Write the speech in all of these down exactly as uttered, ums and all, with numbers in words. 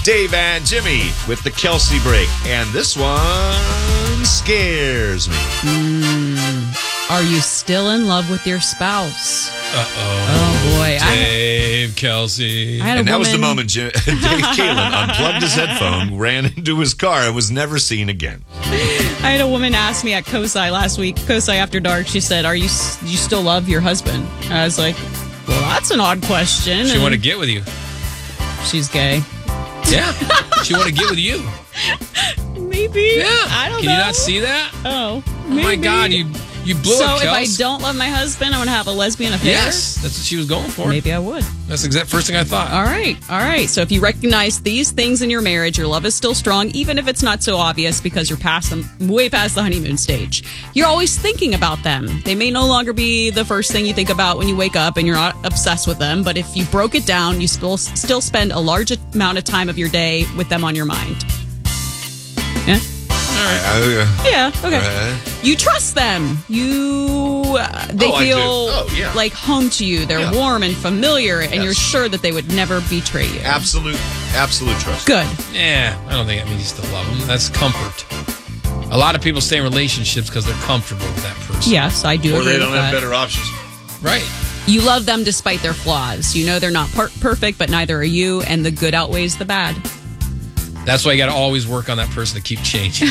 Dave and Jimmy with the Kelsey break. And this one scares me. Mm. Are you still in love with your spouse? Uh-oh. Oh, boy. Dave, I, Kelsey. I had a and that woman... was the moment Jim, Dave Kalen unplugged his headphone, ran into his car, and was never seen again. I had a woman ask me at COSI last week, COSI After Dark, she said, "Are you you still love your husband?" And I was like, well, that's an odd question. She and want to get with you. She's gay. Yeah. She want to get with you. Maybe. Yeah. I don't Can know. you not see that? Oh, Oh, my God. You you blew so it, if I Kels. don't love my husband, I'm going to have a lesbian affair? Yes. That's what she was going for. Maybe I would. That's the exact first thing I thought. All right. All right. So if you recognize these things in your marriage, your love is still strong, even if it's not so obvious because you're past them, way past the honeymoon stage. You're always thinking about them. They may no longer be the first thing you think about when you wake up and you're not obsessed with them. But if you broke it down, you still, still spend a large amount of time of your day with them on your mind. Yeah. All right. Uh, Yeah, okay. Right. You trust them. You, uh, they Oh, I do. feel Oh, yeah. like home to you. They're Yeah. warm and familiar, and Yes. you're sure that they would never betray you. absolute, absolute trust. Good. Yeah. I don't think that means you still love them. That's comfort. A lot of people stay in relationships because they're comfortable with that person. Yes, I do Or agree they with don't have that. better options. Right. You love them despite their flaws. You know they're not per- perfect, but neither are you, and the good outweighs the bad. That's why you got to always work on that person to keep changing.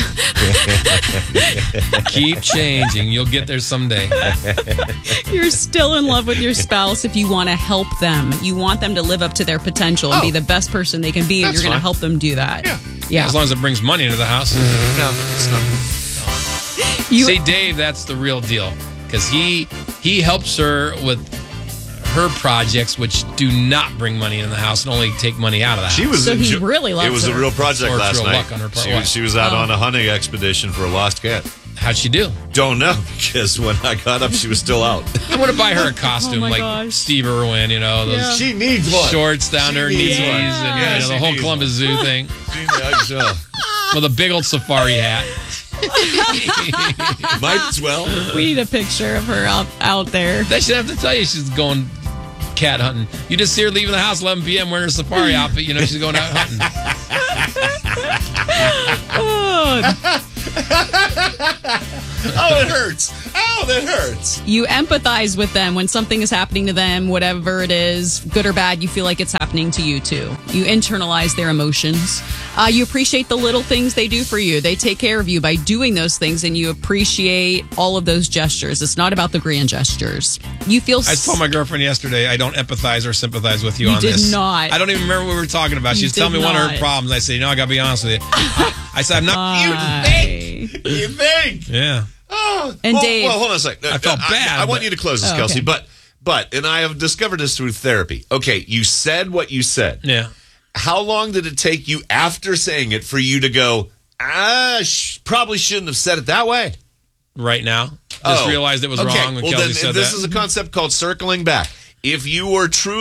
Keep changing. You'll get there someday. You're still in love with your spouse if you want to help them. You want them to live up to their potential and Oh. be the best person they can be, and That's you're going to fine. help them do that. Yeah. Yeah. As long as it brings money into the house. No, it's not. You- See, Dave, that's the real deal. Because he he helps her with her projects, which do not bring money in the house and only take money out of the house. She was. So he enjo- really loves It was her. a real project Or it's last real night. luck on her part. She was, What? she was out Oh. on a hunting expedition for a lost cat. How'd she do? Don't know, because when I got up, she was still out. I want to buy her a costume Oh my like gosh. Steve Irwin, you know, those Yeah. She needs one. shorts down She to her needs knees one. and Yeah, you know, she the whole needs Columbus Zoo thing She needs, uh, with a big old safari hat. might as well. We need a picture of her out, out there. They should have to tell you she's going cat hunting. You just see her leaving the house eleven p.m. wearing her safari outfit. You know she's going out hunting. Oh, Oh, it hurts. Oh, that hurts. you empathize with them when something is happening to them, whatever it is, good or bad, you feel like it's happening to you too. You internalize their emotions. Uh, you appreciate the little things they do for you. They take care of you by doing those things, and you appreciate all of those gestures. It's not about the grand gestures. You feel... I told my girlfriend yesterday I don't empathize or sympathize with you, You on did this. not. I don't even remember what we were talking about. She You was telling did me one of her not. problems. I said, you know, I got to be honest with you. I said, I'm not. Why? You think? Yeah. Oh. And well, Dave- well, hold on a second. I felt bad, I, I want but- you to close this, Oh, Kelsey. okay. But, but, and I have discovered this through therapy. Okay, you said what you said. Yeah. How long did it take you after saying it for you to go, ah, sh- probably shouldn't have said it that way? Right now. Just Oh. realized it was Okay, wrong when well, Kelsey then said this that. is a concept called circling back. If you were truly